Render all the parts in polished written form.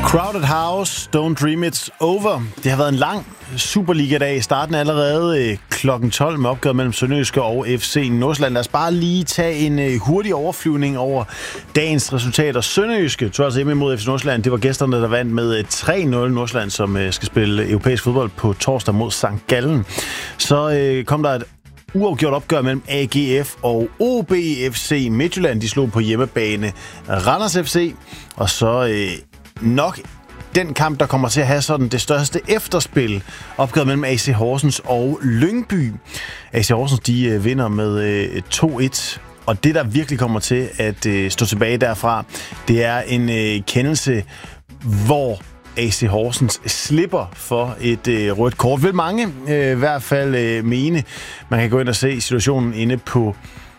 Crowded House, Don't Dream It's Over. Det har været en lang Superliga-dag. Starten allerede kl. 12 med opgøret mellem Sønderjyske og FC Nordsjælland. Lad os bare lige tage en hurtig overflyvning over dagens resultater. Sønderjyske tog altså hjemme mod FC Nordsjælland. Det var gæsterne, der vandt med 3-0. Nordsjælland, som skal spille europæisk fodbold på torsdag mod St. Gallen. Så kom der et uafgjort opgør mellem AGF og OB. FC Midtjylland, de slog på hjemmebane Randers FC. Og så nok den kamp, der kommer til at have sådan det største efterspil, opgøret mellem AC Horsens og Lyngby. AC Horsens, de vinder med 2-1. Og det, der virkelig kommer til at stå tilbage derfra, det er en kendelse, hvor AC Horsens slipper for et rødt kort. Vil mange i hvert fald mene. Man kan gå ind og se situationen inde på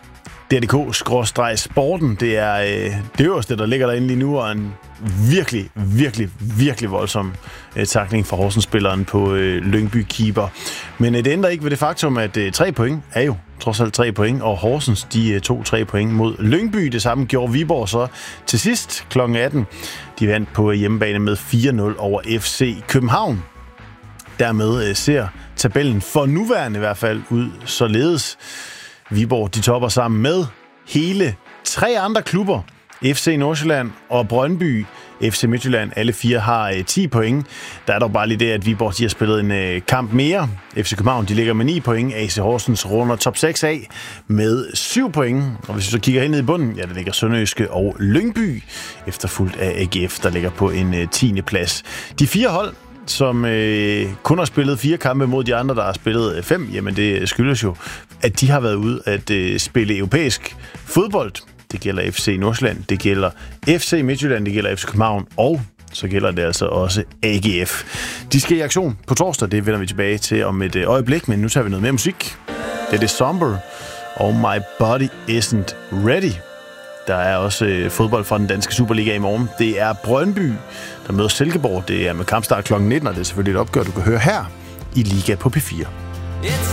DRDK/sporten. Det er det øverste, der ligger derinde lige nu, og en virkelig voldsom tackling fra Horsens-spilleren på Lyngby-keeper. Men det ændrer ikke ved det faktum, at 3 point er jo trods alt 3 point, og Horsens, de tog 3 point mod Lyngby. Det samme gjorde Viborg så til sidst kl. 18. De vandt på hjemmebane med 4-0 over FC København. Dermed ser tabellen for nuværende i hvert fald ud således. Viborg, de topper sammen med hele 3 andre klubber. FC Nordsjælland og Brøndby, FC Midtjylland, alle 4 har 10 point. Der er dog bare lige det, at Viborg, de har spillet en kamp mere. FC København, de ligger med 9 point. AC Horsens runder top 6 af med 7 point. Og hvis vi så kigger helt ned i bunden, ja, der ligger Sønderjyske og Lyngby, efterfulgt af AGF, der ligger på en 10. plads. De 4 hold, som kun har spillet 4 kampe mod de andre, der har spillet 5, jamen det skyldes jo, at de har været ude at spille europæisk fodbold. Det gælder FC Nordsjælland, det gælder FC Midtjylland, det gælder FC København, og så gælder det altså også AGF. De skal i aktion på torsdag, det vender vi tilbage til om et øjeblik, men nu tager vi noget mere musik. Det er The Somber og My Body Isn't Ready. Der er også fodbold fra den danske Superliga i morgen. Det er Brøndby, der møder Silkeborg. Det er med kampstart kl. 19, og det er selvfølgelig et opgør, du kan høre her i Liga på P4.